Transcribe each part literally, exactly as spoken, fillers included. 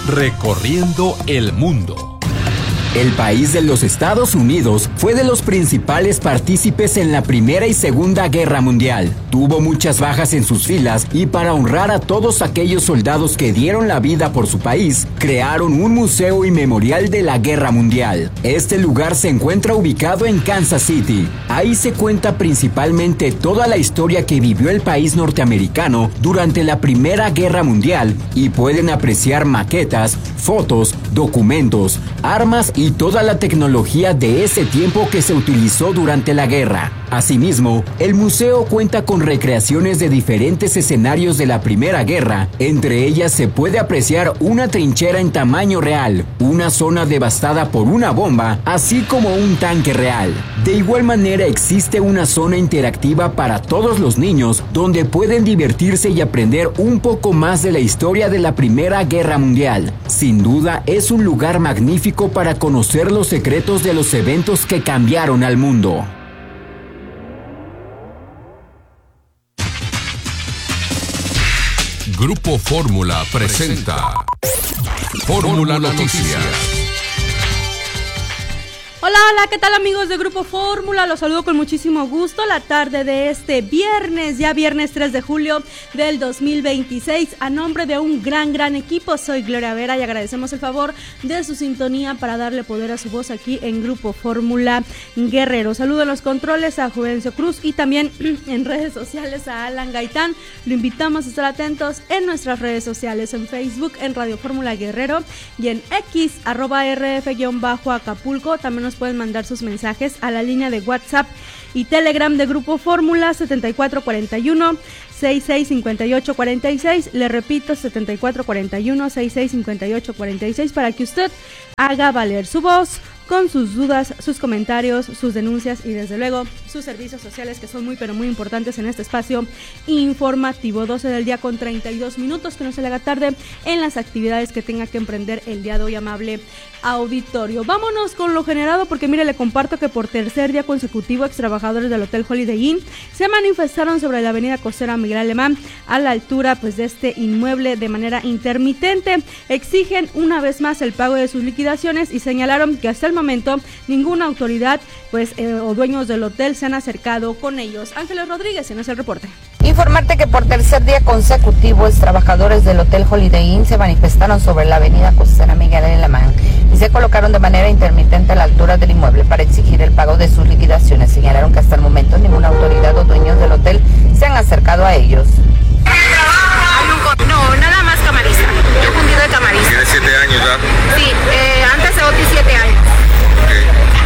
Recorriendo el mundo. El país de los Estados Unidos fue de los principales partícipes en la Primera y Segunda Guerra Mundial. Tuvo muchas bajas en sus filas y para honrar a todos aquellos soldados que dieron la vida por su país, crearon un museo y memorial de la Guerra Mundial. Este lugar se encuentra ubicado en Kansas City. Ahí se cuenta principalmente toda la historia que vivió el país norteamericano durante la Primera Guerra Mundial y pueden apreciar maquetas, fotos, documentos, armas y toda la tecnología de ese tiempo que se utilizó durante la guerra. Asimismo, el museo cuenta con recreaciones de diferentes escenarios de la Primera Guerra. Entre ellas se puede apreciar una trinchera en tamaño real, una zona devastada por una bomba, así como un tanque real. De igual manera existe una zona interactiva para todos los niños, donde pueden divertirse y aprender un poco más de la historia de la Primera Guerra Mundial. Sin duda, es un lugar magnífico para conocer los secretos de los eventos que cambiaron al mundo. Grupo Fórmula presenta Fórmula Noticias. Hola, hola, ¿qué tal amigos de Grupo Fórmula? Los saludo con muchísimo gusto la tarde de este viernes, ya viernes tres de julio del dos mil veintiséis. A nombre de un gran, gran equipo, soy Gloria Vera y agradecemos el favor de su sintonía para darle poder a su voz aquí en Grupo Fórmula Guerrero. Saludo en los controles a Juvencio Cruz y también en redes sociales a Alan Gaitán. Lo invitamos a estar atentos en nuestras redes sociales, en Facebook, en Radio Fórmula Guerrero y en X, arroba rf-acapulco. También nos pueden mandar sus mensajes a la línea de WhatsApp y Telegram de Grupo Fórmula setenta y cuatro cuarenta y uno, sesenta y seis cincuenta y ocho cuarenta y seis. Le repito, setenta y cuatro cuarenta y uno, sesenta y seis cincuenta y ocho cuarenta y seis para que usted haga valer su voz con sus dudas, sus comentarios, sus denuncias y desde luego sus servicios sociales, que son muy pero muy importantes en este espacio informativo. doce del día con treinta y dos minutos, que no se le haga tarde en las actividades que tenga que emprender el día de hoy, amable auditorio. Vámonos con lo generado, porque mire, le comparto que por tercer día consecutivo ex trabajadores del Hotel Holiday Inn se manifestaron sobre la avenida Costera Miguel Alemán a la altura pues de este inmueble de manera intermitente. Exigen una vez más el pago de sus liquidaciones y señalaron que hasta el momento ninguna autoridad pues eh, o dueños del hotel se han acercado con ellos. Ángeles Rodríguez, en ese reporte. Informarte que por tercer día consecutivo, los trabajadores del Hotel Holiday Inn se manifestaron sobre la avenida Costera Miguel Alemán y se colocaron de manera intermitente a la altura del inmueble para exigir el pago de sus liquidaciones. Señalaron que hasta el momento ninguna autoridad o dueños del hotel se han acercado a ellos. No, nada más camarista. Yo fundido de camarista. ¿Tiene siete años ya? Sí, eh, antes de Otis siete años. Okay.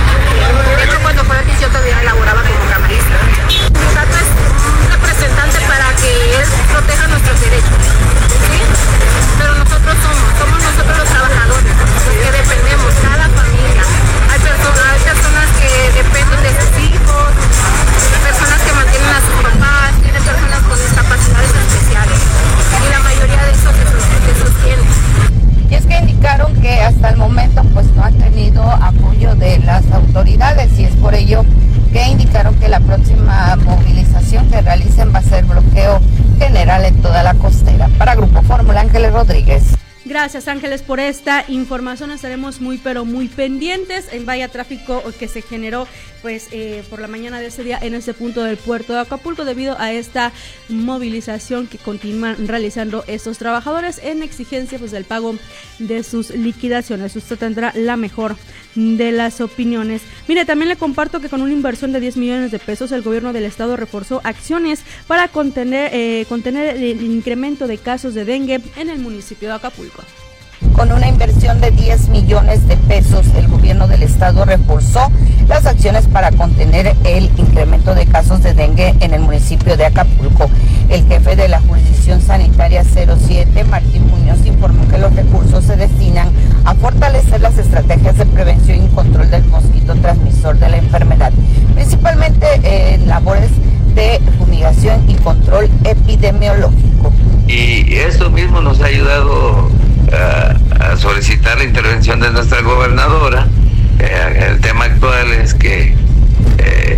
De hecho, cuando fue Otis yo todavía elaboraba como camarista. El sindicato es un representante para que él proteja nuestros derechos, ¿sí? Pero nosotros somos, somos nosotros los trabajadores, los que dependemos, cada familia. Hay personas, hay personas que dependen de sus hijos, personas que mantienen a sus papás, tienen personas con discapacidades especiales. Y la mayoría de esos se sostienen. Y es que indicaron que hasta el momento pues no han tenido apoyo de las autoridades y es por ello que indicaron que la próxima movilización que realicen va a ser bloqueo general en toda la costera. Para Grupo Fórmula, Ángeles Rodríguez. Gracias, Ángeles, por esta información. Estaremos muy pero muy pendientes en vaya tráfico que se generó pues eh, por la mañana de ese día en ese punto del puerto de Acapulco debido a esta movilización que continúan realizando estos trabajadores en exigencia pues del pago de sus liquidaciones. Usted tendrá la mejor de las opiniones. Mire, también le comparto que con una inversión de diez millones de pesos el gobierno del estado reforzó acciones para contener, eh, contener el incremento de casos de dengue en el municipio de Acapulco. Con una inversión de diez millones de pesos, el gobierno del estado reforzó las acciones para contener el incremento de casos de dengue en el municipio de Acapulco. El jefe de la jurisdicción sanitaria cero siete, Martín Muñoz, informó que los recursos se destinan a fortalecer las estrategias de prevención y control del mosquito transmisor de la enfermedad, principalmente en labores de fumigación y control epidemiológico. Y esto mismo nos ha ayudado a, a solicitar la intervención de nuestra gobernadora. Eh, el tema actual es que eh,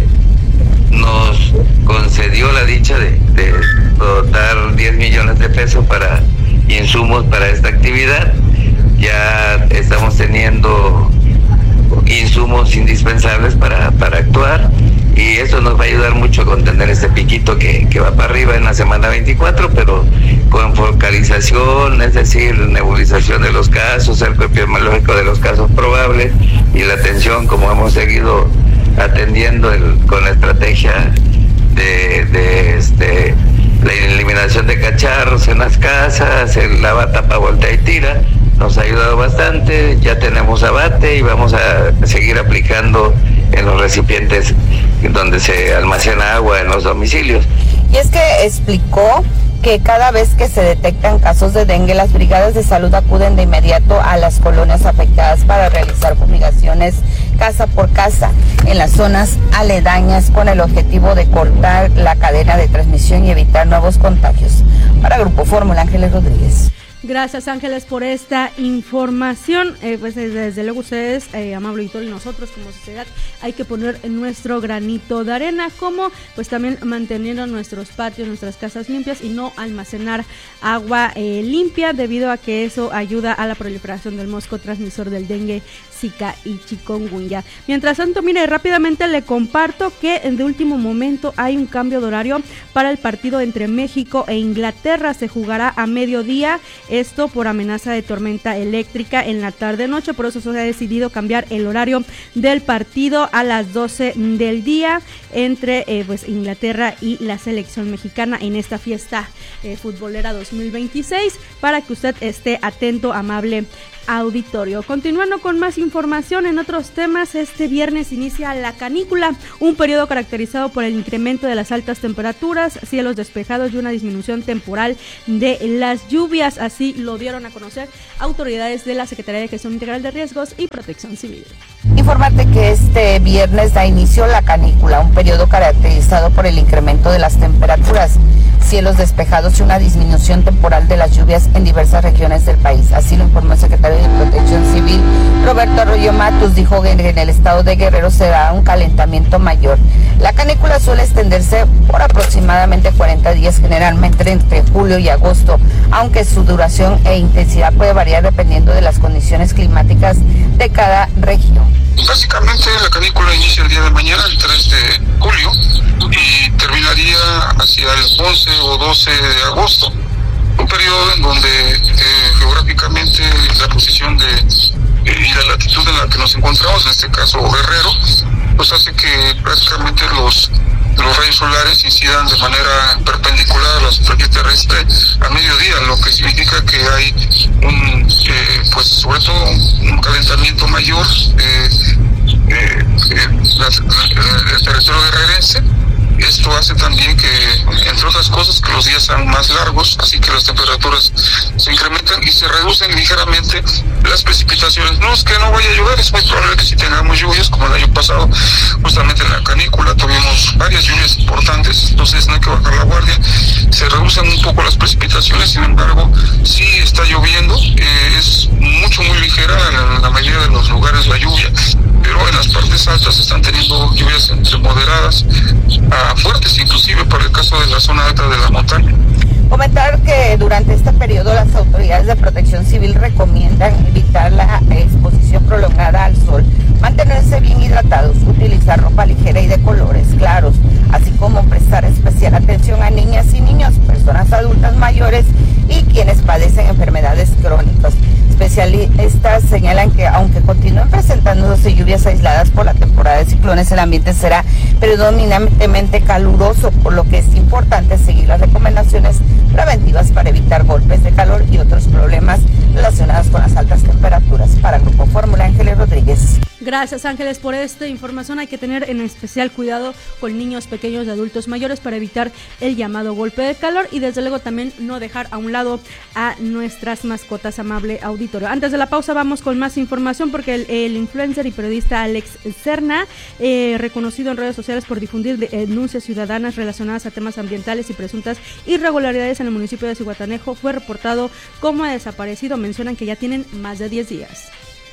nos concedió la dicha de, de dotar diez millones de pesos para insumos para esta actividad, ya estamos teniendo insumos indispensables para, para actuar, y eso nos va a ayudar mucho a contener este piquito que, que va para arriba en la semana veinticuatro, pero con focalización, es decir, nebulización de los casos, cerco epidemiológico de los casos probables y la atención, como hemos seguido atendiendo el, con la estrategia de, de este, la eliminación de cacharros en las casas, el lava, tapa, voltea y tira. Nos ha ayudado bastante, ya tenemos abate y vamos a seguir aplicando en los recipientes donde se almacena agua en los domicilios. Y es que explicó que cada vez que se detectan casos de dengue, las brigadas de salud acuden de inmediato a las colonias afectadas para realizar fumigaciones casa por casa en las zonas aledañas con el objetivo de cortar la cadena de transmisión y evitar nuevos contagios. Para Grupo Fórmula, Ángeles Rodríguez. Gracias, Ángeles, por esta información. Eh, pues desde, desde luego ustedes, eh, amable auditorio, y nosotros como sociedad hay que poner nuestro granito de arena, como pues también manteniendo nuestros patios, nuestras casas limpias y no almacenar agua eh, limpia, debido a que eso ayuda a la proliferación del mosco transmisor del dengue, Zika y chikungunya. Mientras tanto, mire, rápidamente le comparto que de último momento hay un cambio de horario para el partido entre México e Inglaterra. Se jugará a mediodía, esto por amenaza de tormenta eléctrica en la tarde-noche, por eso se ha decidido cambiar el horario del partido a las doce del día entre eh, pues Inglaterra y la selección mexicana en esta fiesta eh, futbolera dos mil veintiséis, para que usted esté atento, amable auditorio. Continuando con más información en otros temas, este viernes inicia la canícula, un periodo caracterizado por el incremento de las altas temperaturas, cielos despejados y una disminución temporal de las lluvias. Así lo dieron a conocer autoridades de la Secretaría de Gestión Integral de Riesgos y Protección Civil. Informarte que este viernes da inicio la canícula, un periodo caracterizado por el incremento de las temperaturas, cielos despejados y una disminución temporal de las lluvias en diversas regiones del país. Así lo informó el secretario de Protección Civil, Roberto Arroyo Matus. Dijo que en el estado de Guerrero se da un calentamiento mayor. La canícula suele extenderse por aproximadamente cuarenta días, generalmente entre julio y agosto, aunque su duración e intensidad puede variar dependiendo de las condiciones climáticas de cada región. Básicamente la canícula inicia el día de mañana, el tres de julio, y terminaría hacia el once o doce de agosto. Un periodo en donde eh, geográficamente la posición de eh, y la latitud en la que nos encontramos, en este caso Guerrero, pues hace que prácticamente los los rayos solares incidan de manera perpendicular a la superficie terrestre a mediodía, lo que significa que hay un, eh, pues sobre todo un calentamiento mayor eh, eh, eh, la, la, el territorio guerrerense. Esto hace también que, entre otras cosas, que los días sean más largos, así que las temperaturas se incrementan y se reducen ligeramente las precipitaciones. No es que no vaya a llover, es muy probable que si tengamos lluvias, como el año pasado, justamente en la canícula tuvimos varias lluvias importantes, entonces no hay que bajar la guardia. Se reducen un poco las precipitaciones, sin embargo, sí está lloviendo, eh, es mucho, muy ligera en la mayoría de los lugares la lluvia, pero en las partes altas están teniendo lluvias entre moderadas a fuertes, inclusive para el caso de la zona alta de la montaña. Comentar que durante este periodo las autoridades de Protección Civil recomiendan evitar la exposición prolongada al sol, mantenerse bien hidratados, utilizar ropa ligera y de colores claros, así como prestar especial atención a niñas y niños, personas adultas mayores y quienes padecen enfermedades crónicas. Especialistas señalan que aunque continúen presentándose lluvias aisladas por la temporada de ciclones, el ambiente será predominantemente caluroso, por lo que es importante seguir las recomendaciones preventivas para evitar golpes de calor y otros problemas relacionados con las altas temperaturas. Para Grupo Fórmula, Ángeles Rodríguez. Gracias, Ángeles, por esta información. Hay que tener en especial cuidado con niños pequeños y adultos mayores para evitar el llamado golpe de calor y desde luego también no dejar a un lado a nuestras mascotas, amable auditorio. Antes de la pausa vamos con más información porque el, el influencer y periodista Alex Serna, eh, reconocido en redes sociales por difundir de, denuncias ciudadanas relacionadas a temas ambientales y presuntas irregularidades en el municipio de Zihuatanejo, fue reportado como desaparecido. Mencionan que ya tienen más de diez días.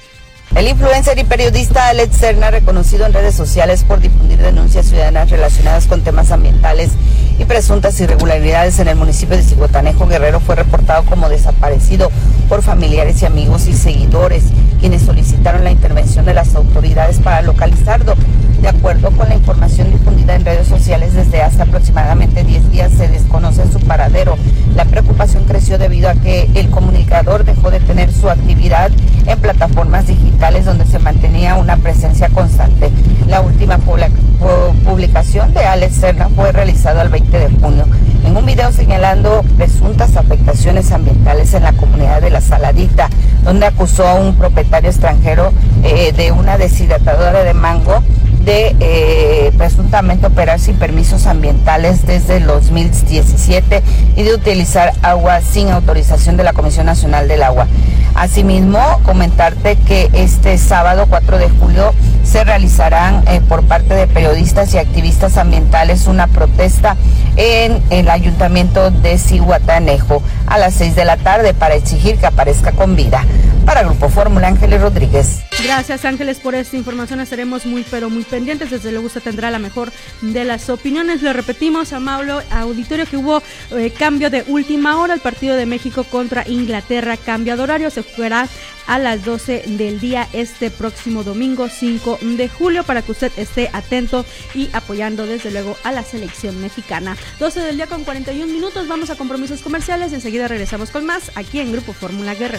El influencer y periodista Alex Serna, reconocido en redes sociales por difundir denuncias ciudadanas relacionadas con temas ambientales y presuntas irregularidades en el municipio de Zihuatanejo, Guerrero, fue reportado como desaparecido por familiares familiares y amigos y seguidores, quienes solicitaron la intervención de las autoridades para localizarlo. De acuerdo con la información difundida en redes sociales, desde hace aproximadamente diez días se desconoce su paradero. La preocupación creció debido a que el comunicador dejó de tener su actividad en plataformas digitales donde se mantenía una presencia constante. La última publicación de Alex Serna fue realizada el veinte de junio en un video señalando presuntas afectaciones ambientales en la comunidad de La Saladita, donde acusó a un propietario extranjero eh, de una deshidratadora de mango de eh, presuntamente operar sin permisos ambientales desde el dos mil diecisiete y de utilizar agua sin autorización de la Comisión Nacional del Agua. Asimismo, comentarte que este sábado cuatro de julio se realizarán eh, por parte de periodistas y activistas ambientales una protesta en el ayuntamiento de Zihuatanejo a las seis de la tarde para exigir que aparezca con vida. Para Grupo Fórmula, Ángeles Rodríguez. Gracias, Ángeles, por esta información. Estaremos muy, pero muy pendientes. Desde luego usted tendrá la mejor de las opiniones. Le repetimos, amable auditorio, que hubo eh, cambio de última hora. El partido de México contra Inglaterra, cambio de horario. Se jugará a las doce del día este próximo domingo cinco de julio, para que usted esté atento y apoyando desde luego a la selección mexicana. doce del día con cuarenta y un minutos. Vamos a compromisos comerciales. Enseguida regresamos con más aquí en Grupo Fórmula Guerrero.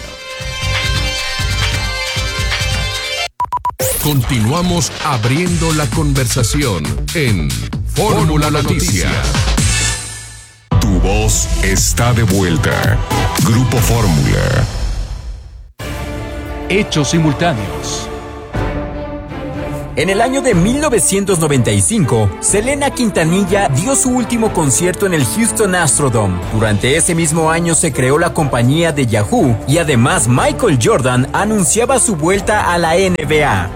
Continuamos abriendo la conversación en Fórmula Noticias. Tu voz está de vuelta. Grupo Fórmula. Hechos simultáneos. En el año de mil novecientos noventa y cinco, Selena Quintanilla dio su último concierto en el Houston Astrodome. Durante ese mismo año se creó la compañía de Yahoo y además Michael Jordan anunciaba su vuelta a la N B A.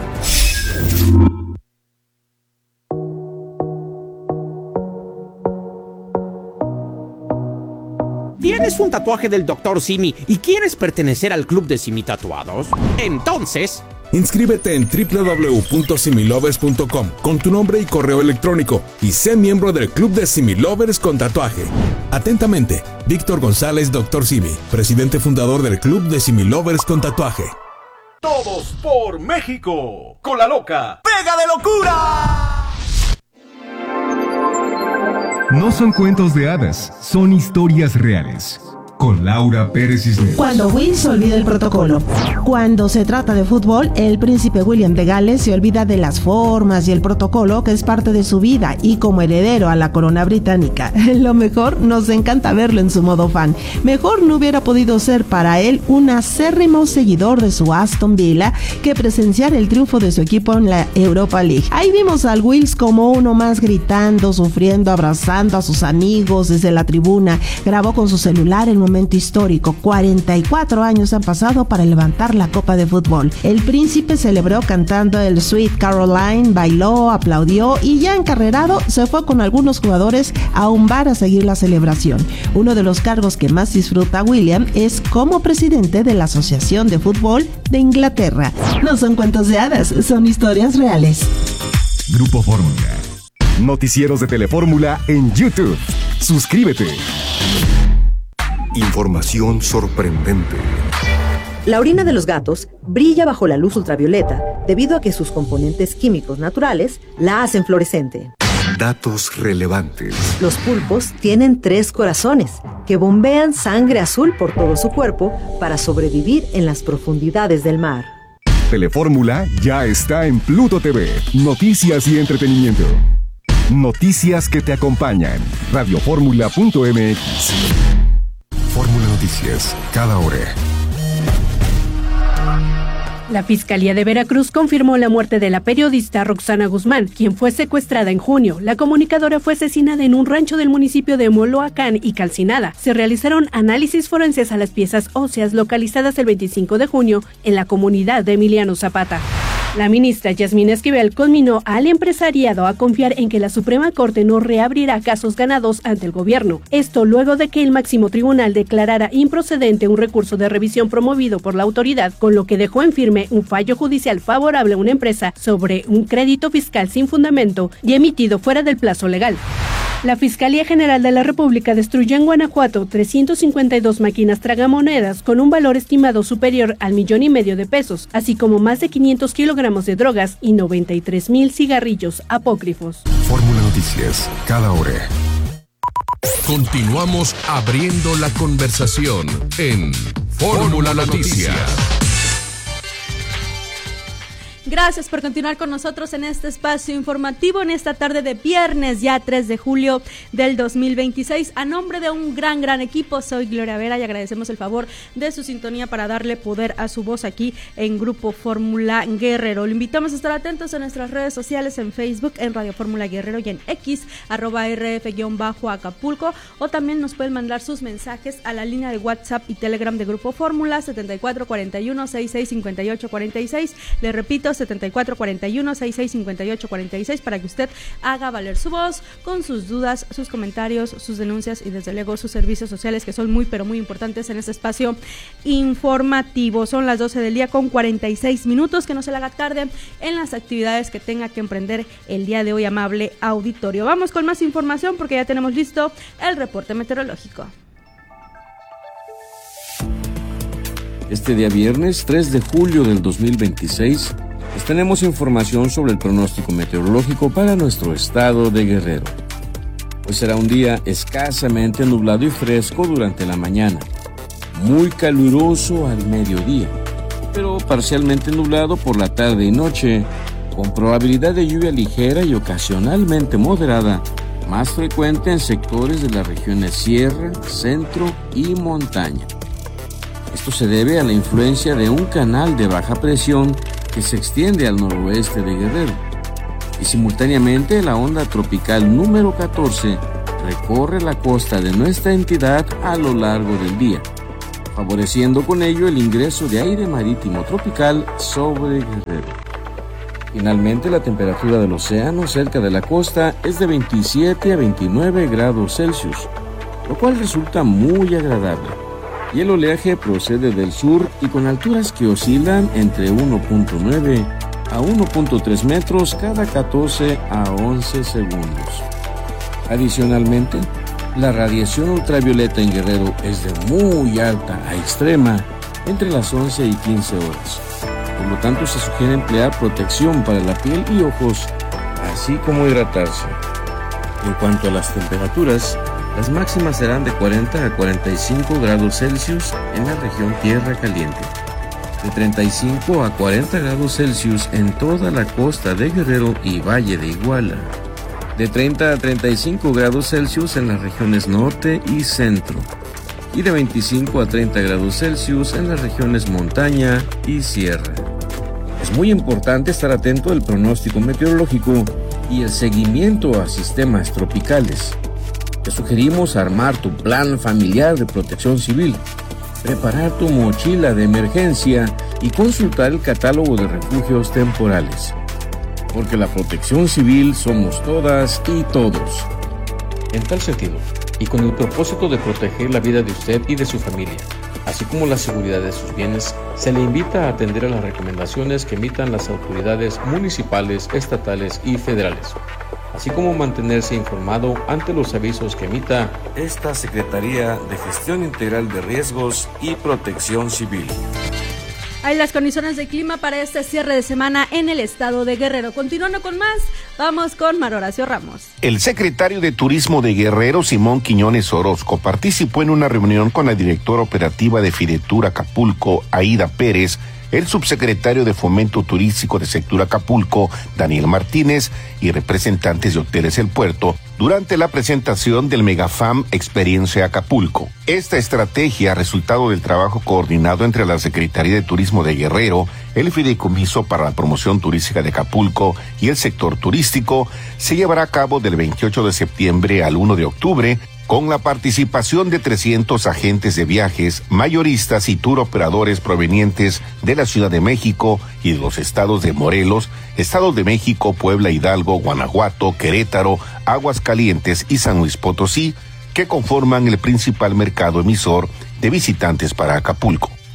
¿Tienes un tatuaje del doctor Simi y quieres pertenecer al club de Simi Tatuados? Entonces, inscríbete en doble u doble u doble u punto similovers punto com con tu nombre y correo electrónico y sé miembro del club de Similovers con tatuaje. Atentamente, Víctor González, doctor Simi, presidente fundador del club de Similovers con tatuaje. Todos por México, con la loca Pega de Locura. No son cuentos de hadas, son historias reales. Con Laura Pérez Cisneros. Cuando Will se olvida el protocolo. Cuando se trata de fútbol, el príncipe William de Gales se olvida de las formas y el protocolo que es parte de su vida, y como heredero a la corona británica, lo mejor, nos encanta verlo en su modo fan. Mejor no hubiera podido ser para él un acérrimo seguidor de su Aston Villa que presenciar el triunfo de su equipo en la Europa League. Ahí vimos al Wills como uno más, gritando, sufriendo, abrazando a sus amigos desde la tribuna. Grabó con su celular el momento histórico. cuarenta y cuatro años han pasado para levantar la copa de fútbol. El príncipe celebró cantando el Sweet Caroline, bailó, aplaudió y ya encarrerado se fue con algunos jugadores a un bar a seguir la celebración. Uno de los cargos que más disfruta William es como presidente de la Asociación de Fútbol de Inglaterra. No son cuentos de hadas, son historias reales. Grupo Fórmula. Noticieros de Telefórmula en YouTube. Suscríbete. Información sorprendente. La orina de los gatos brilla bajo la luz ultravioleta debido a que sus componentes químicos naturales la hacen fluorescente. Datos relevantes. Los pulpos tienen tres corazones que bombean sangre azul por todo su cuerpo para sobrevivir en las profundidades del mar. Telefórmula ya está en Pluto T V. Noticias y entretenimiento. Noticias que te acompañan. radioformula punto m x. Fórmula Noticias, cada hora. La Fiscalía de Veracruz confirmó la muerte de la periodista Roxana Guzmán, quien fue secuestrada en junio. La comunicadora fue asesinada en un rancho del municipio de Moloacán y calcinada. Se realizaron análisis forenses a las piezas óseas localizadas el veinticinco de junio en la comunidad de Emiliano Zapata. La ministra Yasmín Esquivel conminó al empresariado a confiar en que la Suprema Corte no reabrirá casos ganados ante el gobierno. Esto luego de que el máximo tribunal declarara improcedente un recurso de revisión promovido por la autoridad, con lo que dejó en firme un fallo judicial favorable a una empresa sobre un crédito fiscal sin fundamento y emitido fuera del plazo legal. La Fiscalía General de la República destruyó en Guanajuato trescientas cincuenta y dos máquinas tragamonedas con un valor estimado superior al millón y medio de pesos, así como más de quinientos kilogramos de drogas y noventa y tres mil cigarrillos apócrifos. Fórmula Noticias, cada hora. Continuamos abriendo la conversación en Fórmula Noticias. Gracias por continuar con nosotros en este espacio informativo en esta tarde de viernes, ya tres de julio del dos mil veintiséis. A nombre de un gran, gran equipo, soy Gloria Vera y agradecemos el favor de su sintonía para darle poder a su voz aquí en Grupo Fórmula Guerrero. Lo invitamos a estar atentos en nuestras redes sociales, en Facebook, en Radio Fórmula Guerrero y en X, arroba R F-Acapulco, o también nos pueden mandar sus mensajes a la línea de WhatsApp y Telegram de Grupo Fórmula, setenta y cuatro cuarenta y uno, sesenta y seis cincuenta y ocho cuarenta y seis. Le repito, setenta y cuatro cuarenta y uno, sesenta y seis cincuenta y ocho cuarenta y seis, para que usted haga valer su voz con sus dudas, sus comentarios, sus denuncias y desde luego sus servicios sociales, que son muy pero muy importantes en este espacio informativo. Son las doce del día con cuarenta y seis minutos, que no se le haga tarde en las actividades que tenga que emprender el día de hoy, amable auditorio. Vamos con más información porque ya tenemos listo el reporte meteorológico. Este día viernes tres de julio del dos mil veintiséis, pues tenemos información sobre el pronóstico meteorológico para nuestro estado de Guerrero. Pues será un día escasamente nublado y fresco durante la mañana, muy caluroso al mediodía, pero parcialmente nublado por la tarde y noche, con probabilidad de lluvia ligera y ocasionalmente moderada, más frecuente en sectores de las regiones sierra, centro y montaña. Esto se debe a la influencia de un canal de baja presión que se extiende al noroeste de Guerrero, y simultáneamente la onda tropical número catorce recorre la costa de nuestra entidad a lo largo del día, favoreciendo con ello el ingreso de aire marítimo tropical sobre Guerrero. Finalmente, la temperatura del océano cerca de la costa es de veintisiete a veintinueve grados Celsius, lo cual resulta muy agradable. Y el oleaje procede del sur y con alturas que oscilan entre uno punto nueve a uno punto tres metros cada catorce a once segundos. Adicionalmente, la radiación ultravioleta en Guerrero es de muy alta a extrema entre las once y quince horas. Por lo tanto, se sugiere emplear protección para la piel y ojos, así como hidratarse. En cuanto a las temperaturas, las máximas serán de cuarenta a cuarenta y cinco grados Celsius en la región Tierra Caliente, de treinta y cinco a cuarenta grados Celsius en toda la costa de Guerrero y Valle de Iguala, de treinta a treinta y cinco grados Celsius en las regiones norte y centro, y de veinticinco a treinta grados Celsius en las regiones montaña y sierra. Es muy importante estar atento al pronóstico meteorológico y el seguimiento a sistemas tropicales. Te sugerimos armar tu plan familiar de protección civil, preparar tu mochila de emergencia y consultar el catálogo de refugios temporales, porque la protección civil somos todas y todos. En tal sentido, y con el propósito de proteger la vida de usted y de su familia, así como la seguridad de sus bienes, se le invita a atender a las recomendaciones que emitan las autoridades municipales, estatales y federales, así como mantenerse informado ante los avisos que emita esta Secretaría de Gestión Integral de Riesgos y Protección Civil. Hay las condiciones de clima para este cierre de semana en el estado de Guerrero. Continuando con más, vamos con Mar Horacio Ramos. El secretario de Turismo de Guerrero, Simón Quiñones Orozco, participó en una reunión con la directora operativa de Fidetur Acapulco, Aida Pérez, el subsecretario de Fomento Turístico de Sectur Acapulco, Daniel Martínez, y representantes de Hoteles El Puerto, durante la presentación del Megafam Experiencia Acapulco. Esta estrategia, resultado del trabajo coordinado entre la Secretaría de Turismo de Guerrero, el Fideicomiso para la Promoción Turística de Acapulco y el sector turístico, se llevará a cabo del veintiocho de septiembre al uno de octubre, con la participación de trescientos agentes de viajes, mayoristas y tour operadores provenientes de la Ciudad de México y de los estados de Morelos, Estado de México, Puebla, Hidalgo, Guanajuato, Querétaro, Aguascalientes y San Luis Potosí, que conforman el principal mercado emisor de visitantes para Acapulco.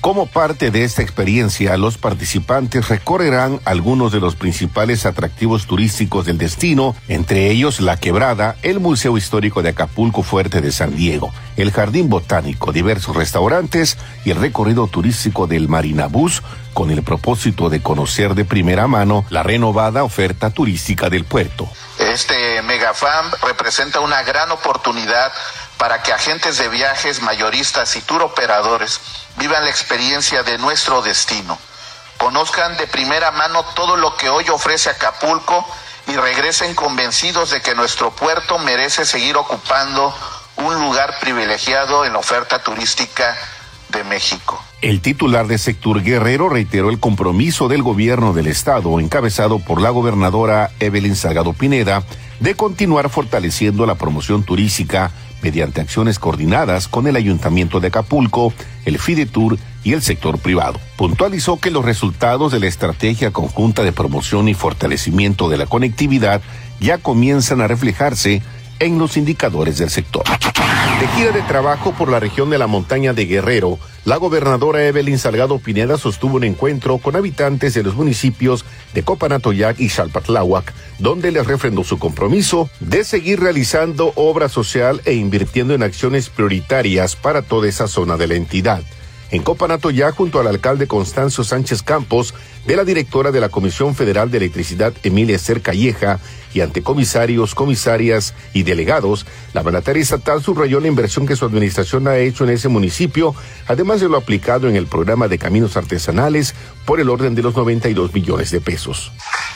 Como parte de esta experiencia, los participantes recorrerán algunos de los principales atractivos turísticos del destino, entre ellos La Quebrada, el Museo Histórico de Acapulco Fuerte de San Diego, el Jardín Botánico, diversos restaurantes y el recorrido turístico del Marinabús, con el propósito de conocer de primera mano la renovada oferta turística del puerto. Este Megafam representa una gran oportunidad para que agentes de viajes, mayoristas y tour operadores vivan la experiencia de nuestro destino, conozcan de primera mano todo lo que hoy ofrece Acapulco y regresen convencidos de que nuestro puerto merece seguir ocupando un lugar privilegiado en la oferta turística de México. El titular de Sectur Guerrero reiteró el compromiso del gobierno del estado, encabezado por la gobernadora Evelyn Salgado Pineda, de continuar fortaleciendo la promoción turística mediante acciones coordinadas con el Ayuntamiento de Acapulco, el Fidetur y el sector privado. Puntualizó que los resultados de la estrategia conjunta de promoción y fortalecimiento de la conectividad ya comienzan a reflejarse en los indicadores del sector. De gira de trabajo por la región de la montaña de Guerrero, la gobernadora Evelyn Salgado Pineda sostuvo un encuentro con habitantes de los municipios de Copanatoyac y Xalpatláhuac, donde les refrendó su compromiso de seguir realizando obra social e invirtiendo en acciones prioritarias para toda esa zona de la entidad. En Copanatoyac, junto al alcalde Constancio Sánchez Campos, de la directora de la Comisión Federal de Electricidad Emilia Esther Calleja, y ante comisarios, comisarias y delegados, la mandataria estatal subrayó la inversión que su administración ha hecho en ese municipio, además de lo aplicado en el programa de caminos artesanales por el orden de los noventa y dos millones de pesos.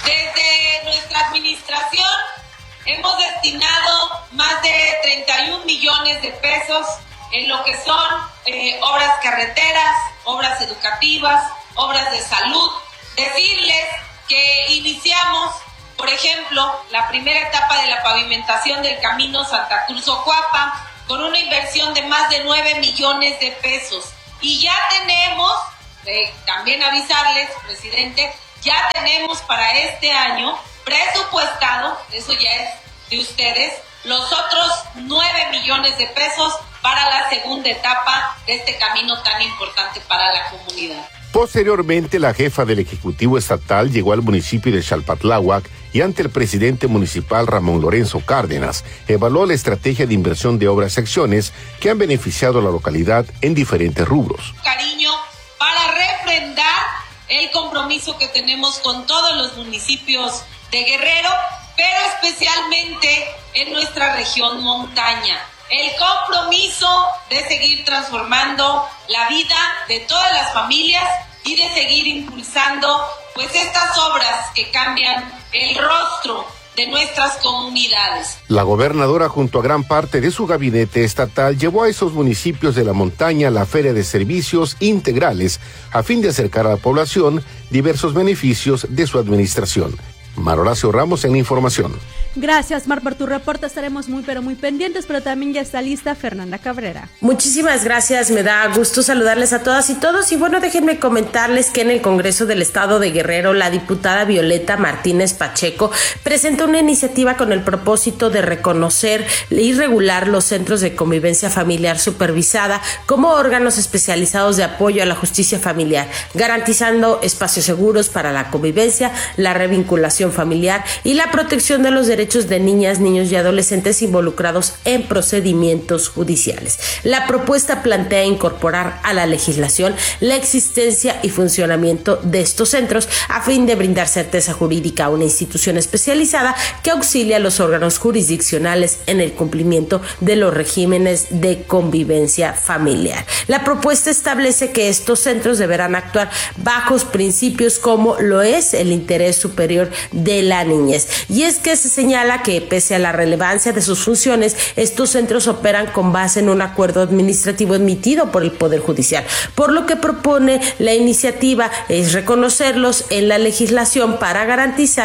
Desde nuestra administración hemos destinado más de treinta y un millones de pesos en lo que son eh, obras carreteras, obras educativas, obras de salud. Decirles que iniciamos, por ejemplo, la primera etapa de la pavimentación del camino Santa Cruz-Ocuapa con una inversión de más de nueve millones de pesos. Y ya tenemos, eh, también avisarles, presidente, ya tenemos para este año presupuestado, eso ya es de ustedes, los otros nueve millones de pesos para la segunda etapa de este camino tan importante para la comunidad. Posteriormente, la jefa del Ejecutivo Estatal llegó al municipio de Xalpatláhuac y ante el presidente municipal Ramón Lorenzo Cárdenas, evaluó la estrategia de inversión de obras y acciones que han beneficiado a la localidad en diferentes rubros. Cariño, para refrendar el compromiso que tenemos con todos los municipios de Guerrero, pero especialmente en nuestra región montaña. El compromiso de seguir transformando la vida de todas las familias y de seguir impulsando pues estas obras que cambian el rostro de nuestras comunidades. La gobernadora, junto a gran parte de su gabinete estatal, llevó a esos municipios de la montaña la feria de servicios integrales a fin de acercar a la población diversos beneficios de su administración. Mar Horacio Ramos en la información. Gracias, Mar, por tu reporte. Estaremos muy, pero muy pendientes, pero también ya está lista Fernanda Cabrera. Muchísimas gracias, me da gusto saludarles a todas y todos. Y bueno, déjenme comentarles que en el Congreso del Estado de Guerrero, la diputada Violeta Martínez Pacheco presentó una iniciativa con el propósito de reconocer y regular los centros de convivencia familiar supervisada como órganos especializados de apoyo a la justicia familiar, garantizando espacios seguros para la convivencia, la revinculación familiar y la protección de los derechos de niñas, niños y adolescentes involucrados en procedimientos judiciales. La propuesta plantea incorporar a la legislación la existencia y funcionamiento de estos centros a fin de brindar certeza jurídica a una institución especializada que auxilia a los órganos jurisdiccionales en el cumplimiento de los regímenes de convivencia familiar. La propuesta establece que estos centros deberán actuar bajo principios como lo es el interés superior de la niñez. Y es que se señala que pese a la relevancia de sus funciones, estos centros operan con base en un acuerdo administrativo emitido por el Poder Judicial, por lo que propone la iniciativa es reconocerlos en la legislación para garantizar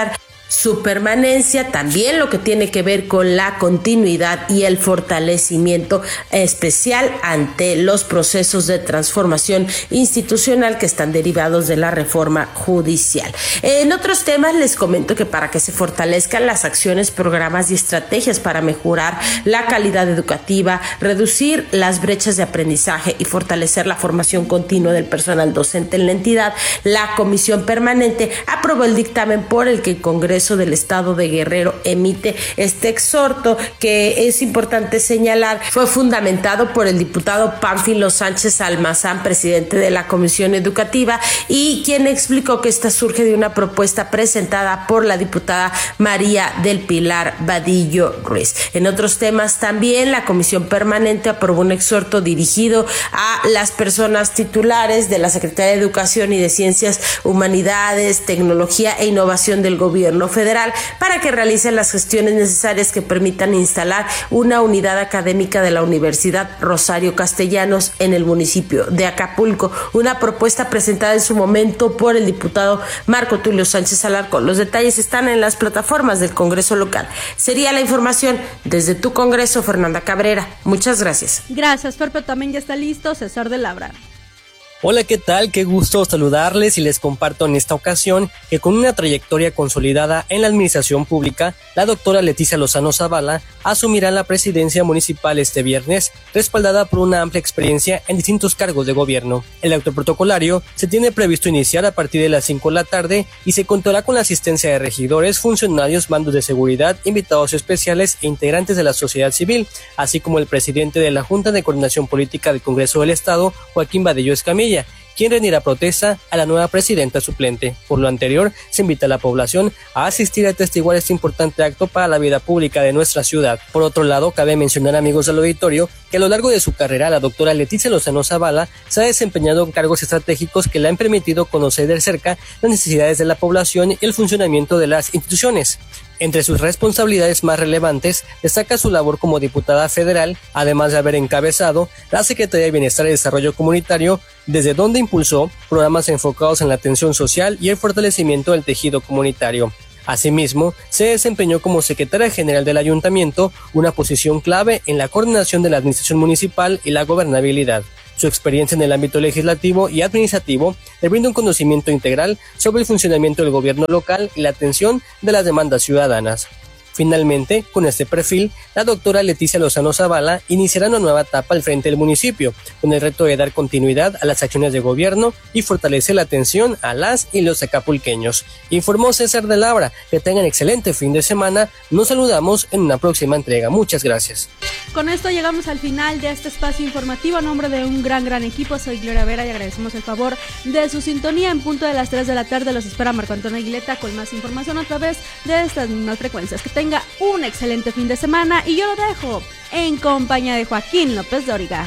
su permanencia, también lo que tiene que ver con la continuidad y el fortalecimiento especial ante los procesos de transformación institucional que están derivados de la reforma judicial. En otros temas les comento que para que se fortalezcan las acciones, programas y estrategias para mejorar la calidad educativa, reducir las brechas de aprendizaje y fortalecer la formación continua del personal docente en la entidad, la Comisión Permanente aprobó el dictamen por el que el Congreso del Estado de Guerrero emite este exhorto, que es importante señalar fue fundamentado por el diputado Pánfilo Sánchez Almazán, presidente de la Comisión Educativa, y quien explicó que esta surge de una propuesta presentada por la diputada María del Pilar Vadillo Ruiz. En otros temas también la Comisión Permanente aprobó un exhorto dirigido a las personas titulares de la Secretaría de Educación y de Ciencias, Humanidades, Tecnología e Innovación del Gobierno Federal para que realicen las gestiones necesarias que permitan instalar una unidad académica de la Universidad Rosario Castellanos en el municipio de Acapulco, una propuesta presentada en su momento por el diputado Marco Tulio Sánchez Alarcón. Los detalles están en las plataformas del Congreso local. Sería la información desde tu Congreso, Fernanda Cabrera. Muchas gracias. Gracias, Fer, pero también ya está listo César de Labra. Hola, ¿qué tal? Qué gusto saludarles y les comparto en esta ocasión que con una trayectoria consolidada en la administración pública, la doctora Leticia Lozano Zavala asumirá la presidencia municipal este viernes, respaldada por una amplia experiencia en distintos cargos de gobierno. El acto protocolario se tiene previsto iniciar a partir de las cinco de la tarde y se contará con la asistencia de regidores, funcionarios, mandos de seguridad, invitados especiales e integrantes de la sociedad civil, así como el presidente de la Junta de Coordinación Política del Congreso del Estado, Joaquín Vadillo Escamilla, quien rendirá protesta a la nueva presidenta suplente. Por lo anterior, se invita a la población a asistir a atestiguar este importante acto para la vida pública de nuestra ciudad. Por otro lado, cabe mencionar, amigos del auditorio, que a lo largo de su carrera, la doctora Leticia Lozano Zavala se ha desempeñado en cargos estratégicos que le han permitido conocer de cerca las necesidades de la población y el funcionamiento de las instituciones. Entre sus responsabilidades más relevantes destaca su labor como diputada federal, además de haber encabezado la Secretaría de Bienestar y Desarrollo Comunitario, desde donde impulsó programas enfocados en la atención social y el fortalecimiento del tejido comunitario. Asimismo, se desempeñó como secretaria general del ayuntamiento, una posición clave en la coordinación de la administración municipal y la gobernabilidad. Su experiencia en el ámbito legislativo y administrativo le brinda un conocimiento integral sobre el funcionamiento del gobierno local y la atención de las demandas ciudadanas. Finalmente, con este perfil, la doctora Leticia Lozano Zavala iniciará una nueva etapa al frente del municipio, con el reto de dar continuidad a las acciones de gobierno y fortalecer la atención a las y los acapulqueños. Informó César de Labra. Que tengan excelente fin de semana. Nos saludamos en una próxima entrega. Muchas gracias. Con esto llegamos al final de este espacio informativo. A nombre de un gran, gran equipo, soy Gloria Vera y agradecemos el favor de su sintonía. En punto de las tres de la tarde los espera Marco Antonio Aguileta con más información a través de estas mismas frecuencias. Que tenga un excelente fin de semana y yo lo dejo en compañía de Joaquín López Dóriga.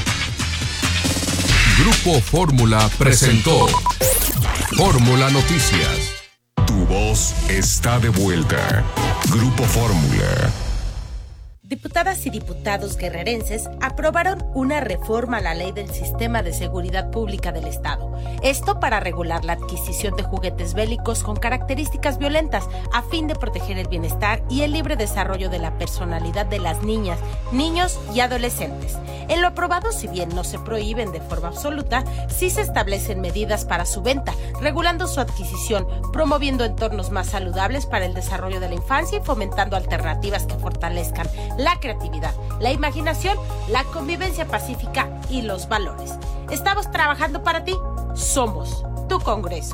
Grupo Fórmula presentó Fórmula Noticias. Tu voz está de vuelta. Grupo Fórmula. Diputadas y diputados guerrerenses aprobaron una reforma a la Ley del Sistema de Seguridad Pública del Estado. Esto para regular la adquisición de juguetes bélicos con características violentas a fin de proteger el bienestar y el libre desarrollo de la personalidad de las niñas, niños y adolescentes. En lo aprobado, si bien no se prohíben de forma absoluta, sí se establecen medidas para su venta, regulando su adquisición, promoviendo entornos más saludables para el desarrollo de la infancia y fomentando alternativas que fortalezcan la creatividad, la imaginación, la convivencia pacífica y los valores. Estamos trabajando para ti. Somos tu Congreso.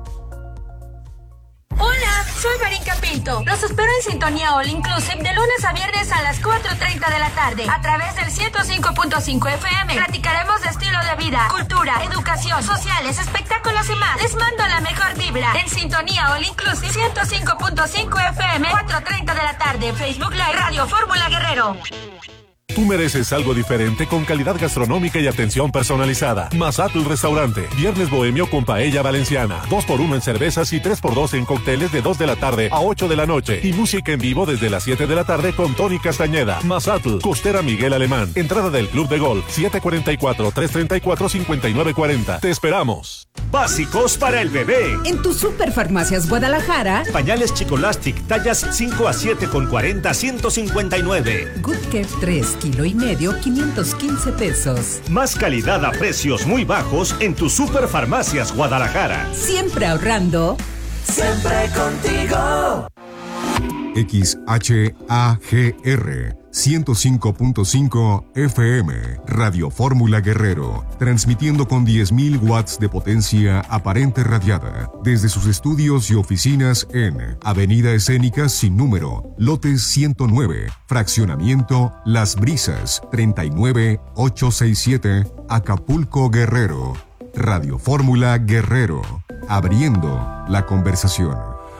Hola, soy Marinka Pinto. Los espero en Sintonía All Inclusive de lunes a viernes a las cuatro treinta de la tarde a través del ciento cinco punto cinco F M. Platicaremos de estilo de vida, cultura, educación, sociales, espectáculos y más. Les mando la mejor vibra en Sintonía All Inclusive ciento cinco punto cinco F M, cuatro treinta de la tarde, Facebook Live, Radio Fórmula Guerrero. Tú mereces algo diferente con calidad gastronómica y atención personalizada. Mazatl Restaurante. Viernes bohemio con paella valenciana. dos por uno en cervezas y tres por dos en cócteles de dos de la tarde a ocho de la noche. Y música en vivo desde las siete de la tarde con Tony Castañeda. Mazatl. Costera Miguel Alemán. Entrada del Club de Golf. siete cuatro cuatro, tres tres cuatro, cinco nueve cuatro cero. Te esperamos. básicos para el bebé. En tu Superfarmacias Guadalajara, pañales Chicolastic, tallas cinco a siete con cuarenta, ciento cincuenta y nueve. Good Care tres kilo y medio, quinientos quince pesos. Más calidad a precios muy bajos en tu Superfarmacias Guadalajara. Siempre ahorrando. Siempre contigo. X H A G R ciento cinco punto cinco F M, Radio Fórmula Guerrero, transmitiendo con diez mil watts de potencia aparente radiada desde sus estudios y oficinas en Avenida Escénica sin número, lote ciento nueve, fraccionamiento Las Brisas, treinta y nueve ochocientos sesenta y siete, Acapulco, Guerrero. Radio Fórmula Guerrero, abriendo la conversación.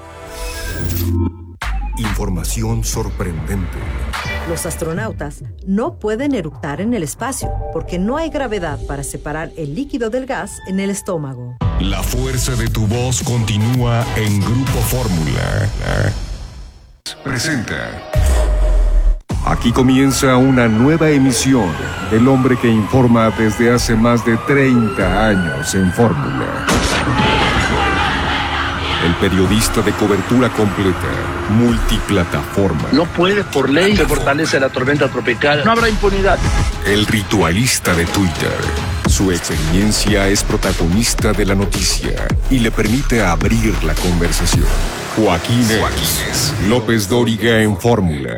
Información sorprendente. Los astronautas no pueden eructar en el espacio porque no hay gravedad para separar el líquido del gas en el estómago. La fuerza de tu voz continúa en Grupo Fórmula. Presenta. Aquí comienza una nueva emisión del hombre que informa desde hace más de treinta años en Fórmula. El periodista de cobertura completa, multiplataforma. No puede por ley se fortalece la tormenta tropical. No habrá impunidad. El ritualista de Twitter. Su experiencia es protagonista de la noticia y le permite abrir la conversación. Joaquín, Joaquín López Dóriga en Fórmula.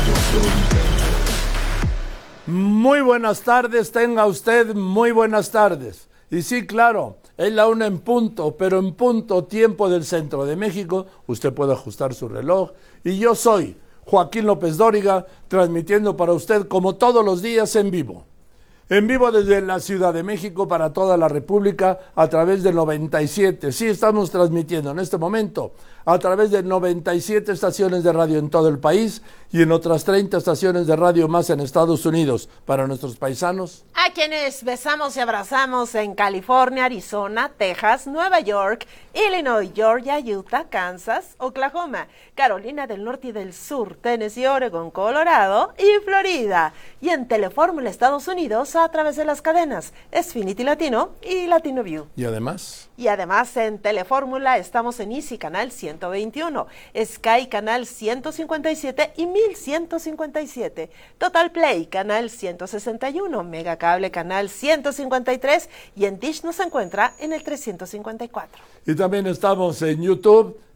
Muy buenas tardes, tenga usted muy buenas tardes. Y sí, claro, es la una en punto, pero en punto tiempo del centro de México. Usted puede ajustar su reloj. Y yo soy Joaquín López Dóriga, transmitiendo para usted como todos los días en vivo. En vivo desde la Ciudad de México para toda la República a través de noventa y siete. Sí, estamos transmitiendo en este momento a través de noventa y siete estaciones de radio en todo el país y en otras treinta estaciones de radio más en Estados Unidos. Para nuestros paisanos, a quienes besamos y abrazamos en California, Arizona, Texas, Nueva York, Illinois, Georgia, Utah, Kansas, Oklahoma, Carolina del Norte y del Sur, Tennessee, Oregon, Colorado y Florida. Y en Telefórmula Estados Unidos a través de las cadenas Xfinity Latino y Latino View. Y además... Y además en Telefórmula estamos en Easy Canal ciento veintiuno, Sky Canal ciento cincuenta y siete y mil ciento cincuenta y siete, Total Play Canal ciento sesenta y uno, Megacable Canal ciento cincuenta y tres y en Dish nos encuentra en el trescientos cincuenta y cuatro. Y también estamos en YouTube,